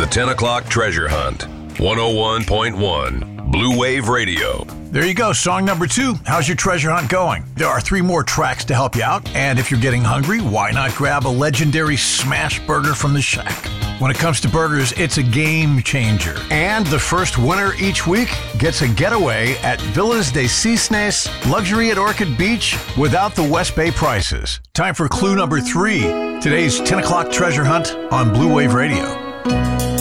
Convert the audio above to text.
the 10 o'clock treasure hunt. 101.1 Blue Wave Radio. There you go, song number 2. How's your treasure hunt going? There are 3 more tracks to help you out, and if you're getting hungry, why not grab a legendary smash burger from the Shack? When it comes to burgers, it's a game changer. And the first winner each week gets a getaway at Villas de Cisnes, luxury at Orchid Beach without the West Bay prices. Time for clue number 3. Today's 10 o'clock treasure hunt on Blue Wave Radio.